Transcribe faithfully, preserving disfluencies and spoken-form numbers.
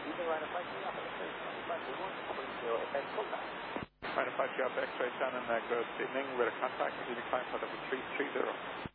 Either right of five three up, five two one, calling zero F X contact. Right of five three up, X-ray Shannon, uh, good evening. We're a contact, receiving climb for level three three zero.